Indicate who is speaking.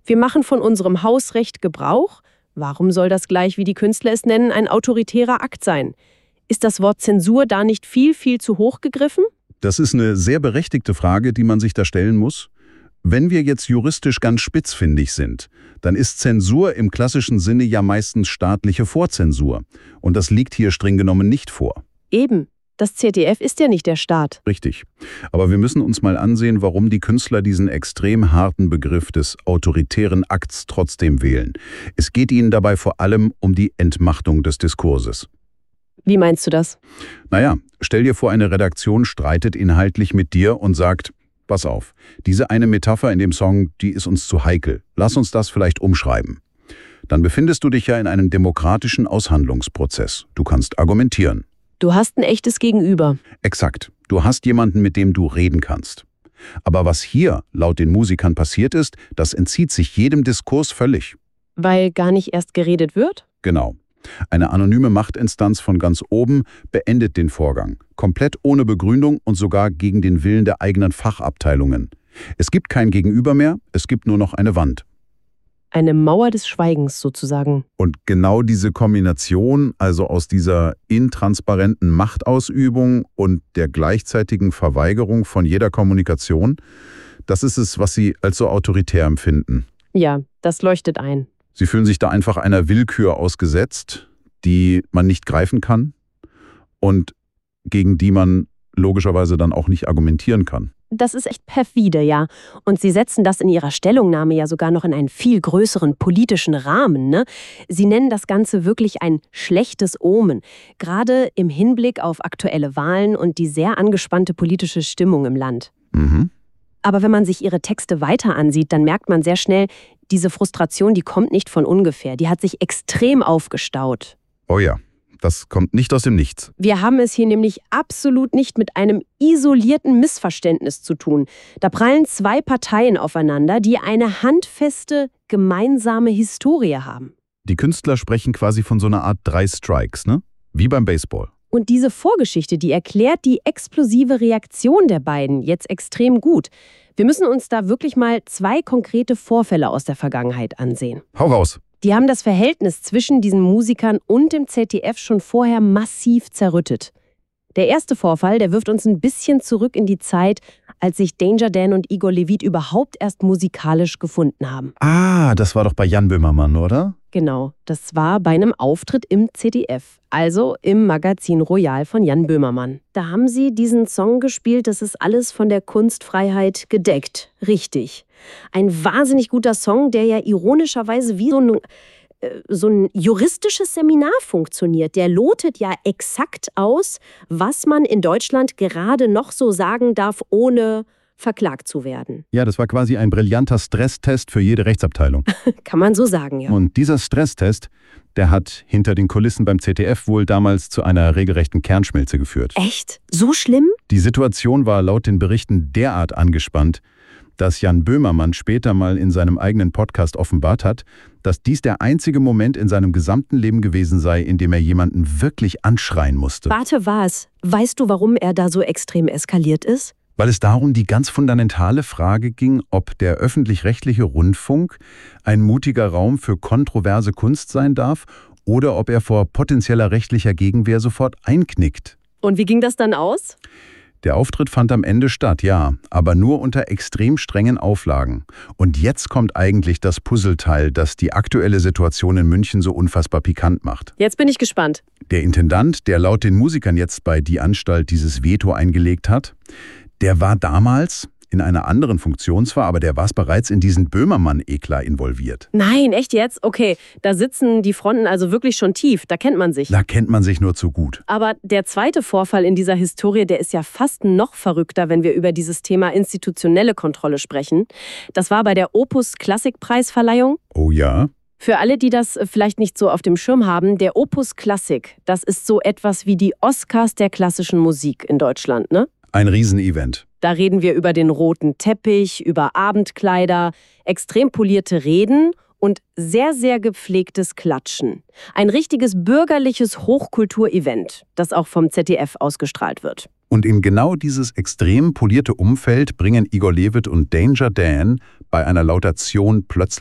Speaker 1: Wir machen von unserem Hausrecht Gebrauch. Warum soll das gleich, wie die Künstler es nennen, ein autoritärer Akt sein? Ist das Wort Zensur da nicht viel, viel zu hoch gegriffen?
Speaker 2: Das ist eine sehr berechtigte Frage, die man sich da stellen muss. Wenn wir jetzt juristisch ganz spitzfindig sind, dann ist Zensur im klassischen Sinne ja meistens staatliche Vorzensur. Und das liegt hier streng genommen nicht vor.
Speaker 1: Eben. Das ZDF ist ja nicht der Staat.
Speaker 2: Richtig. Aber wir müssen uns mal ansehen, warum die Künstler diesen extrem harten Begriff des autoritären Akts trotzdem wählen. Es geht ihnen dabei vor allem um die Entmachtung des Diskurses.
Speaker 1: Wie meinst du das?
Speaker 2: Naja, stell dir vor, eine Redaktion streitet inhaltlich mit dir und sagt, pass auf, diese eine Metapher in dem Song, die ist uns zu heikel. Lass uns das vielleicht umschreiben. Dann befindest du dich ja in einem demokratischen Aushandlungsprozess. Du kannst argumentieren.
Speaker 1: Du hast ein echtes Gegenüber.
Speaker 2: Exakt. Du hast jemanden, mit dem du reden kannst. Aber was hier laut den Musikern passiert ist, das entzieht sich jedem Diskurs völlig.
Speaker 1: Weil gar nicht erst geredet wird?
Speaker 2: Genau. Eine anonyme Machtinstanz von ganz oben beendet den Vorgang. Komplett ohne Begründung und sogar gegen den Willen der eigenen Fachabteilungen. Es gibt kein Gegenüber mehr, es gibt nur noch eine Wand.
Speaker 1: Eine Mauer des Schweigens sozusagen.
Speaker 2: Und genau diese Kombination, also aus dieser intransparenten Machtausübung und der gleichzeitigen Verweigerung von jeder Kommunikation, das ist es, was sie als so autoritär empfinden.
Speaker 1: Ja, das leuchtet ein.
Speaker 2: Sie fühlen sich da einfach einer Willkür ausgesetzt, die man nicht greifen kann und gegen die man logischerweise dann auch nicht argumentieren kann.
Speaker 1: Das ist echt perfide, ja. Und Sie setzen das in Ihrer Stellungnahme ja sogar noch in einen viel größeren politischen Rahmen, ne? Sie nennen das Ganze wirklich ein schlechtes Omen. Gerade im Hinblick auf aktuelle Wahlen und die sehr angespannte politische Stimmung im Land.
Speaker 2: Mhm.
Speaker 1: Aber wenn man sich Ihre Texte weiter ansieht, dann merkt man sehr schnell, diese Frustration, die kommt nicht von ungefähr. Die hat sich extrem aufgestaut.
Speaker 2: Oh ja. Das kommt nicht aus dem Nichts.
Speaker 1: Wir haben es hier nämlich absolut nicht mit einem isolierten Missverständnis zu tun. Da prallen zwei Parteien aufeinander, die eine handfeste, gemeinsame Historie haben.
Speaker 2: Die Künstler sprechen quasi von so einer Art 3 Strikes, ne? Wie beim Baseball.
Speaker 1: Und diese Vorgeschichte, die erklärt die explosive Reaktion der beiden jetzt extrem gut. Wir müssen uns da wirklich mal 2 konkrete Vorfälle aus der Vergangenheit ansehen.
Speaker 2: Hau raus.
Speaker 1: Die haben das Verhältnis zwischen diesen Musikern und dem ZDF schon vorher massiv zerrüttet. Der erste Vorfall, der wirft uns ein bisschen zurück in die Zeit, als sich Danger Dan und Igor Levit überhaupt erst musikalisch gefunden haben.
Speaker 2: Ah, das war doch bei Jan Böhmermann, oder?
Speaker 1: Genau, das war bei einem Auftritt im ZDF, also im Magazin Royal von Jan Böhmermann. Da haben sie diesen Song gespielt, das ist alles von der Kunstfreiheit gedeckt. Richtig. Ein wahnsinnig guter Song, der ja ironischerweise wie so ein juristisches Seminar funktioniert. Der lotet ja exakt aus, was man in Deutschland gerade noch so sagen darf, ohne verklagt zu werden.
Speaker 2: Ja, das war quasi ein brillanter Stresstest für jede Rechtsabteilung.
Speaker 1: Kann man so sagen, ja.
Speaker 2: Und dieser Stresstest, der hat hinter den Kulissen beim ZDF wohl damals zu einer regelrechten Kernschmelze geführt.
Speaker 1: Echt? So schlimm?
Speaker 2: Die Situation war laut den Berichten derart angespannt, dass Jan Böhmermann später mal in seinem eigenen Podcast offenbart hat, dass dies der einzige Moment in seinem gesamten Leben gewesen sei, in dem er jemanden wirklich anschreien musste.
Speaker 1: Warte, was? Weißt du, warum er da so extrem eskaliert ist?
Speaker 2: Weil es darum die ganz fundamentale Frage ging, ob der öffentlich-rechtliche Rundfunk ein mutiger Raum für kontroverse Kunst sein darf oder ob er vor potenzieller rechtlicher Gegenwehr sofort einknickt.
Speaker 1: Und wie ging das dann aus?
Speaker 2: Der Auftritt fand am Ende statt, ja, aber nur unter extrem strengen Auflagen. Und jetzt kommt eigentlich das Puzzleteil, das die aktuelle Situation in München so unfassbar pikant macht.
Speaker 1: Jetzt bin ich gespannt.
Speaker 2: Der Intendant, der laut den Musikern jetzt bei Die Anstalt dieses Veto eingelegt hat, der war damals in einer anderen Funktion zwar, aber der war bereits in diesen Böhmermann-Eklat involviert.
Speaker 1: Nein, echt jetzt? Okay, da sitzen die Fronten also wirklich schon tief, da kennt man sich.
Speaker 2: Da kennt man sich nur zu gut.
Speaker 1: Aber der zweite Vorfall in dieser Historie, der ist ja fast noch verrückter, wenn wir über dieses Thema institutionelle Kontrolle sprechen. Das war bei der Opus Klassikpreisverleihung.
Speaker 2: Oh ja?
Speaker 1: Für alle, die das vielleicht nicht so auf dem Schirm haben, der Opus Klassik, das ist so etwas wie die Oscars der klassischen Musik in Deutschland, ne?
Speaker 2: Ein Riesenevent.
Speaker 1: Da reden wir über den roten Teppich, über Abendkleider, extrem polierte Reden und sehr, sehr gepflegtes Klatschen. Ein richtiges bürgerliches Hochkulturevent, das auch vom ZDF ausgestrahlt wird.
Speaker 2: Und in genau dieses extrem polierte Umfeld bringen Igor Levit und Danger Dan bei einer Lautation plötzlich